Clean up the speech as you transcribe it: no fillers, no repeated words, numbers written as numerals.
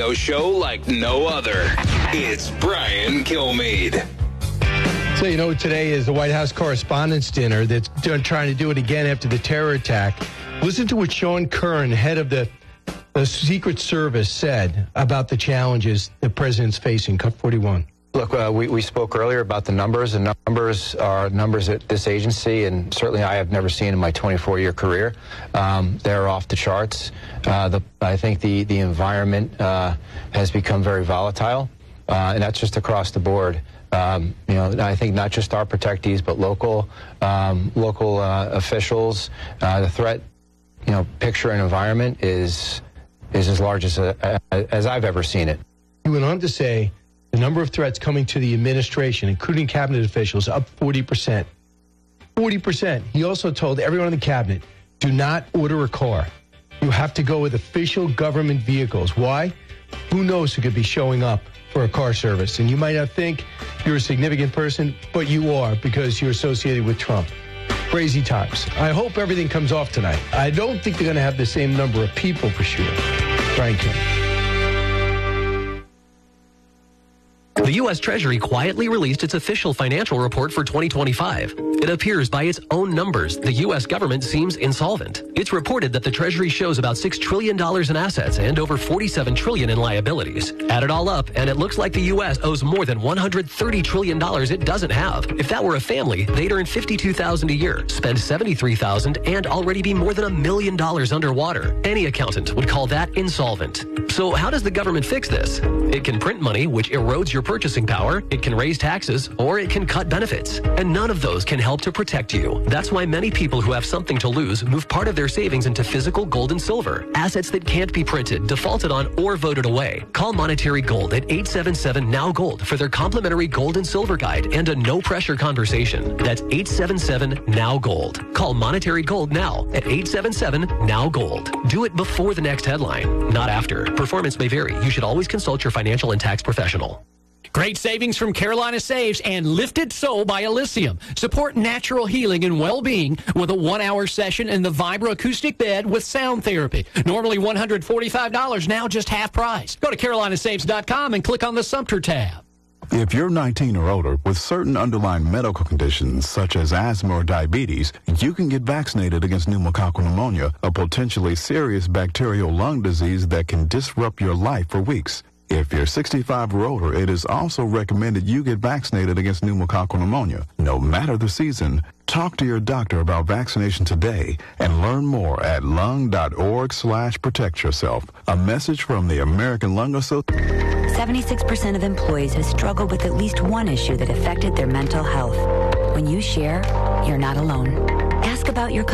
radio show like no other. It's Brian Kilmeade. So, you know, today is the White House Correspondents' Dinner that's trying to do it again after the terror attack. Listen to what Sean Curran, head of the Secret Service, said about the challenges the president's facing. Cut 41. Look, we spoke earlier about the numbers. The numbers are numbers at this agency, and certainly I have never seen in my 24-year career. They're off the charts. I think the environment has become very volatile, and that's just across the board. I think not just our protectees, but local officials. The threat, picture and environment is as large as I've ever seen it. He went on to say the number of threats coming to the administration, including cabinet officials, up 40%. 40%. He also told everyone in the cabinet, do not order a car. You have to go with official government vehicles. Why? Who knows who could be showing up for a car service? And you might not think you're a significant person, but you are because you're associated with Trump. Crazy times. I hope everything comes off tonight. I don't think they're going to have the same number of people for sure. Brian Kim. The U.S. Treasury quietly released its official financial report for 2025. It appears by its own numbers, the U.S. government seems insolvent. It's reported that the Treasury shows about $6 trillion in assets and over $47 trillion in liabilities. Add it all up, and it looks like the U.S. owes more than $130 trillion it doesn't have. If that were a family, they'd earn $52,000 a year, spend $73,000, and already be more than $1 million underwater. Any accountant would call that insolvent. So how does the government fix this? It can print money, which erodes your purchasing power, it can raise taxes, or it can cut benefits. And none of those can help to protect you. That's why many people who have something to lose move part of their savings into physical gold and silver, assets that can't be printed, defaulted on, or voted away. Call Monetary Gold at 877-NOW-GOLD for their complimentary gold and silver guide and a no-pressure conversation. That's 877-NOW-GOLD. Call Monetary Gold now at 877-NOW-GOLD. Do it before the next headline, not after. Performance may vary. You should always consult your financial and tax professional. Great savings from Carolina Saves and Lifted Soul by Elysium. Support natural healing and well-being with a 1-hour session in the Vibra acoustic bed with sound therapy. Normally $145, now just half price. Go to carolinasaves.com and click on the Sumter tab. If you're 19 or older with certain underlying medical conditions such as asthma or diabetes, you can get vaccinated against pneumococcal pneumonia, a potentially serious bacterial lung disease that can disrupt your life for weeks. If you're 65 or older, it is also recommended you get vaccinated against pneumococcal pneumonia. No matter the season, talk to your doctor about vaccination today and learn more at lung.org/protectyourself. A message from the American Lung Association. 76% of employees have struggled with at least one issue that affected their mental health. When you share, you're not alone. Ask about your